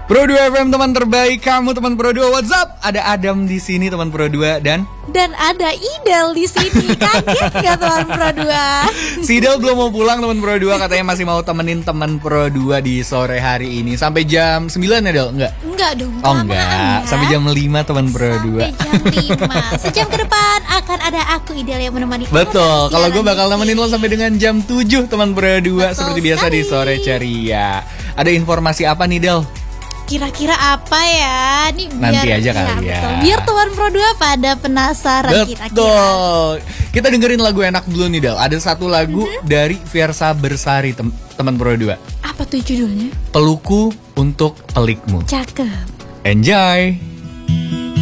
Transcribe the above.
Pro 2 FM teman terbaik kamu teman Pro 2. What's up? Ada Adam di sini teman Pro 2 dan ada Idel di sini. Kaget gak teman Pro 2? Si Idel belum mau pulang teman Pro 2, katanya masih mau temenin teman Pro 2 di sore hari ini sampai jam 9 ya Del? Enggak dong. Oh enggak, ya. sampai jam 5 teman Pro 2. Sampai jam 5. Sejam ke depan akan ada aku Idel yang menemani. Betul, kalau gue bakal nemenin lo sampai dengan jam 7 teman Pro 2. Betul seperti biasa sekali. di sore ceria. Ada informasi apa nih Del? Kira-kira apa ya? Nih Nanti aja kali ya. Betul. Biar teman Pro 2 pada penasaran kira-kira. Betul. Kita dengerin lagu enak dulu nih Del. Ada satu lagu dari Fiersa Bersari teman Pro 2. Apa tuh judulnya? Peluku untuk pelikmu. Cakep. Enjoy.